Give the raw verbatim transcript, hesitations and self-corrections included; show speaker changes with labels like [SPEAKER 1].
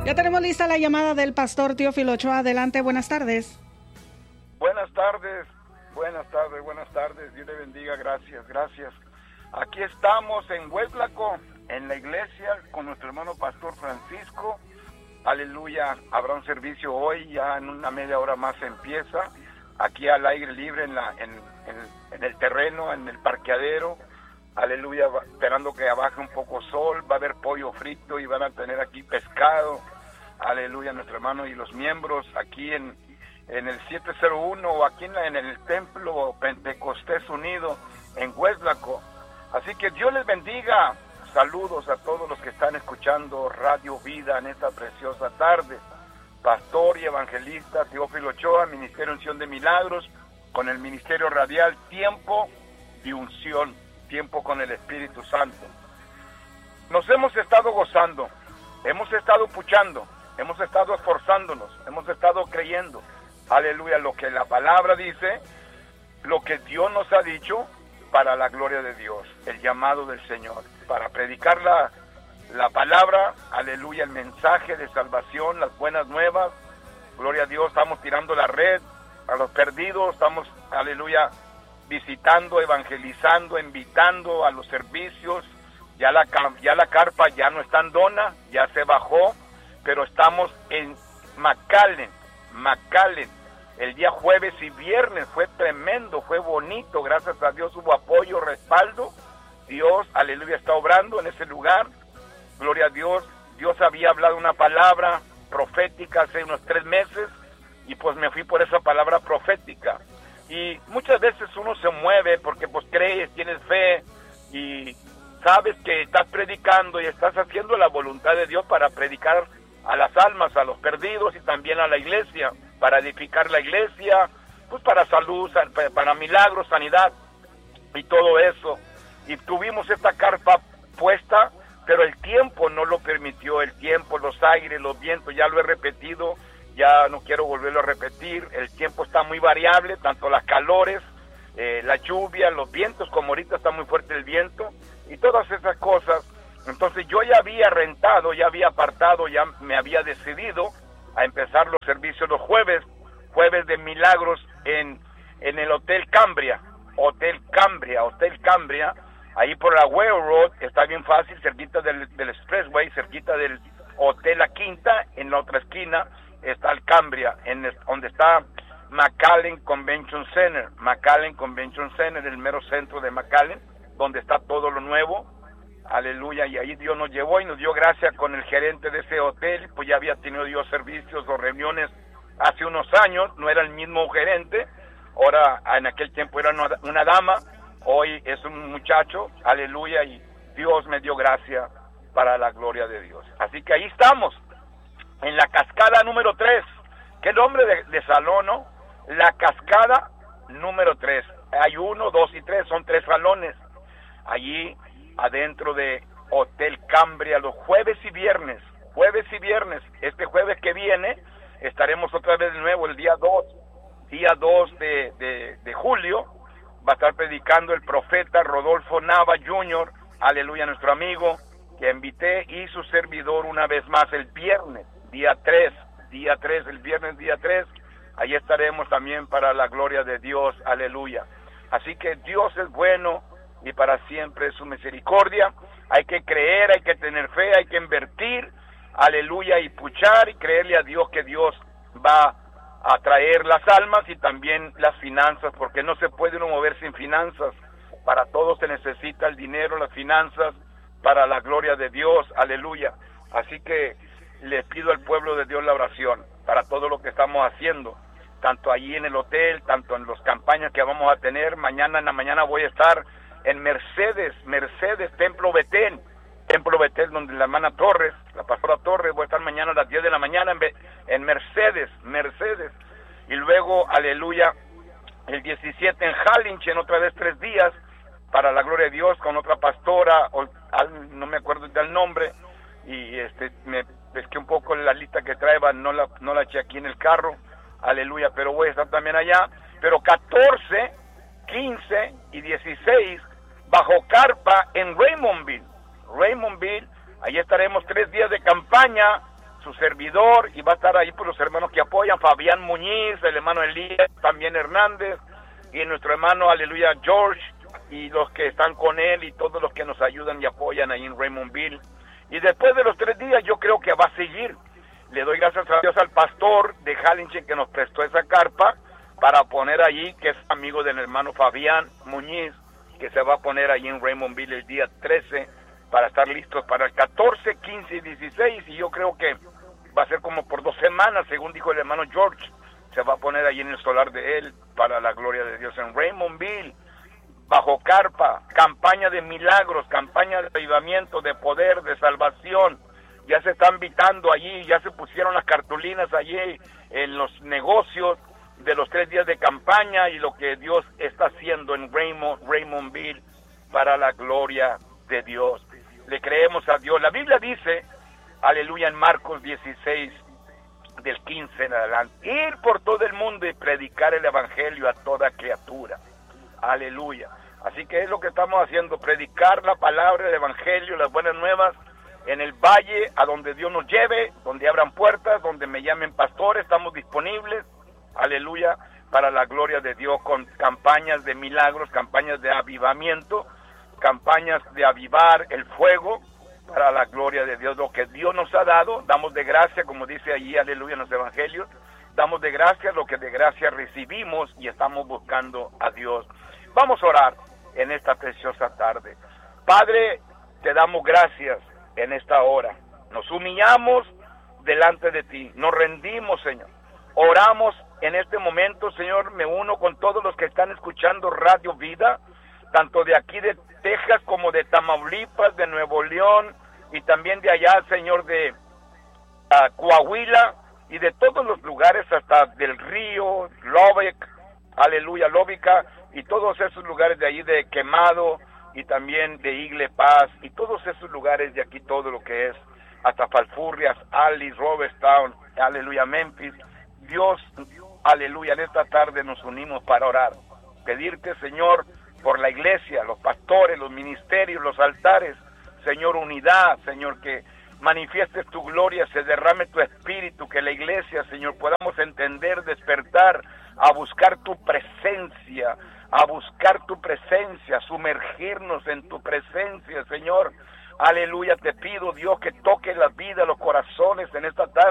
[SPEAKER 1] Ya tenemos lista la llamada del pastor Teófilo Ochoa. Adelante, buenas tardes.
[SPEAKER 2] Buenas tardes, buenas tardes, buenas tardes. Dios le bendiga, gracias, gracias. Aquí estamos en Hueslaco, en la iglesia, con nuestro hermano pastor Francisco. Aleluya, habrá un servicio hoy, ya en una media hora más empieza. Aquí al aire libre, en, la, en, en, en el terreno, en el parqueadero. Aleluya, esperando que baje un poco sol, va a haber pollo frito y van a tener aquí pescado. Aleluya, nuestro hermano y los miembros aquí en, en el siete cero uno o aquí en, la, en el templo Pentecostés Unido en Hueslaco. Así que Dios les bendiga. Saludos a todos los que están escuchando Radio Vida en esta preciosa tarde. Pastor y evangelista Teófilo Ochoa, Ministerio Unción de Milagros, con el Ministerio Radial Tiempo de Unción, Tiempo con el Espíritu Santo. Nos hemos estado gozando, hemos estado puchando, hemos estado esforzándonos, hemos estado creyendo, aleluya, lo que la palabra dice, lo que Dios nos ha dicho para la gloria de Dios, el llamado del Señor, para predicar la, la palabra, aleluya, el mensaje de salvación, las buenas nuevas, gloria a Dios, estamos tirando la red a los perdidos, estamos, aleluya, visitando, evangelizando, invitando a los servicios. Ya la, ya la carpa ya no está en Dona, ya se bajó, pero estamos en McAllen, McAllen. El día jueves y viernes fue tremendo, fue bonito, gracias a Dios hubo apoyo, respaldo. Dios, aleluya, está obrando en ese lugar. Gloria a Dios. Dios había hablado una palabra profética hace unos tres meses y pues me fui por esa palabra profética. Y muchas veces uno se mueve porque pues crees, tienes fe y sabes que estás predicando y estás haciendo la voluntad de Dios para predicar a las almas, a los perdidos y también a la iglesia, para edificar la iglesia, pues para salud, para milagros, sanidad y todo eso. Y tuvimos esta carpa puesta, pero el tiempo no lo permitió, el tiempo, los aires, los vientos, ya lo he repetido, ya no quiero volverlo a repetir, el tiempo está muy variable, tanto las calores, eh, la lluvia, los vientos, como ahorita está muy fuerte el viento, y todas esas cosas. Entonces yo ya había rentado, ya había apartado, ya me había decidido a empezar los servicios los jueves, jueves de milagros en, en el Hotel Cambria, Hotel Cambria, Hotel Cambria, ahí por la Whale Road, está bien fácil, cerquita del, del Expressway, cerquita del Hotel La Quinta, en la otra esquina está el Cambria, en el, donde está McAllen Convention Center, McAllen Convention Center, el mero centro de McAllen, donde está todo lo nuevo, aleluya, y ahí Dios nos llevó y nos dio gracia con el gerente de ese hotel, pues ya había tenido Dios servicios o reuniones hace unos años, no era el mismo gerente, ahora en aquel tiempo era una, una dama, hoy es un muchacho, aleluya, y Dios me dio gracia para la gloria de Dios. Así que ahí estamos, en la cascada número tres, ¿qué nombre de, de salón, no? La cascada número tres, hay uno, dos y tres, son tres salones, allí adentro de Hotel Cambria, los jueves y viernes, jueves y viernes, este jueves que viene, estaremos otra vez de nuevo el día dos, día dos de, de, de julio, va a estar predicando el profeta Rodolfo Nava junior, aleluya, nuestro amigo, que invité, y su servidor una vez más el viernes, día tres, día tres, el viernes día tres, ahí estaremos también para la gloria de Dios, aleluya. Así que Dios es bueno y para siempre es su misericordia. Hay que creer, hay que tener fe, hay que invertir, aleluya, y puchar y creerle a Dios que Dios va a traer las almas y también las finanzas, porque no se puede uno mover sin finanzas. Para todo se necesita el dinero, las finanzas, para la gloria de Dios, aleluya. Así que le pido al pueblo de Dios la oración para todo lo que estamos haciendo, tanto allí en el hotel, tanto en las campañas que vamos a tener. Mañana en la mañana voy a estar en Mercedes, Mercedes, Templo Betén, Templo Betén, donde la hermana Torres, la pastora Torres, voy a estar mañana a las diez de la mañana en, en Mercedes, Mercedes, y luego, aleluya, el diecisiete en Harlingen, otra vez tres días, para la gloria de Dios, con otra pastora, o, no me acuerdo del nombre, y este me pesqué un poco la lista que traeba, no la, no la eché aquí en el carro, aleluya, pero voy a estar también allá, pero catorce, quince y dieciséis, bajo carpa en Raymondville, Raymondville, ahí estaremos tres días de campaña, su servidor, y va a estar ahí por los hermanos que apoyan, Fabián Muñiz, el hermano Elías, también Hernández, y nuestro hermano, aleluya, George, y los que están con él, y todos los que nos ayudan y apoyan ahí en Raymondville. Y después de los tres días, yo creo que va a seguir. Le doy gracias a Dios al pastor de Hallington que nos prestó esa carpa para poner allí, que es amigo del hermano Fabián Muñiz, que se va a poner allí en Raymondville el día trece, para estar listos para el catorce, quince y dieciséis, y yo creo que va a ser como por dos semanas, según dijo el hermano George, se va a poner allí en el solar de él, para la gloria de Dios, en Raymondville, bajo carpa, campaña de milagros, campaña de avivamiento, de poder, de salvación. Ya se están invitando allí, ya se pusieron las cartulinas allí en los negocios de los tres días de campaña y lo que Dios está haciendo en Raymond, Raymondville para la gloria de Dios. Le creemos a Dios. La Biblia dice, aleluya, en Marcos dieciséis, del quince en adelante, ir por todo el mundo y predicar el evangelio a toda criatura. Aleluya. Así que es lo que estamos haciendo, predicar la palabra, el evangelio, las buenas nuevas, en el valle, a donde Dios nos lleve, donde abran puertas, donde me llamen pastores, estamos disponibles, aleluya, para la gloria de Dios, con campañas de milagros, campañas de avivamiento, campañas de avivar el fuego, para la gloria de Dios, lo que Dios nos ha dado, damos de gracia, como dice allí, aleluya, en los evangelios, damos de gracia lo que de gracia recibimos y estamos buscando a Dios. Vamos a orar en esta preciosa tarde. Padre, te damos gracias en esta hora. Nos humillamos delante de ti, nos rendimos, Señor. Oramos en este momento, Señor, me uno con todos los que están escuchando Radio Vida, tanto de aquí de Texas como de Tamaulipas, de Nuevo León, y también de allá, Señor, de uh, Coahuila, y de todos los lugares, hasta del Río, Lubbock, aleluya, Lóbica, y todos esos lugares de allí de Quemado, y también de Igle Paz, y todos esos lugares de aquí, todo lo que es, hasta Falfurrias, Alice, Robertstown, aleluya, Memphis. Dios, aleluya, en esta tarde nos unimos para orar, pedirte, Señor, por la iglesia, los pastores, los ministerios, los altares, Señor, unidad, Señor, que manifiestes tu gloria, se derrame tu espíritu, que la iglesia, Señor, podamos entender, despertar, a buscar tu presencia, a buscar tu presencia, sumergirnos en tu presencia, Señor. Aleluya, te pido, Dios, que toque la vida, los corazones en esta tarde.